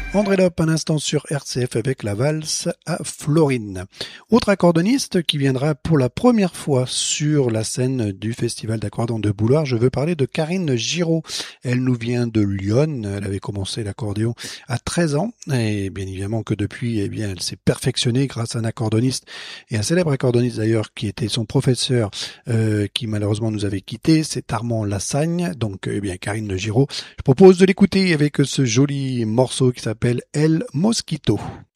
André Lope, un instant sur RCF avec la valse à Florine. Autre accordoniste qui viendra pour la première fois sur la scène du Festival d'accordéon de Bouloir, je veux parler de Karine Giraud. Elle nous vient de Lyon, elle avait commencé l'accordéon à 13 ans et bien évidemment que depuis, elle s'est perfectionnée grâce à un accordoniste et un célèbre accordoniste d'ailleurs qui était son professeur qui malheureusement nous avait quittés, c'est Armand Lassagne. Donc Karine Giraud, je propose de l'écouter avec ce joli morceau qui s'appelle El Mosquito.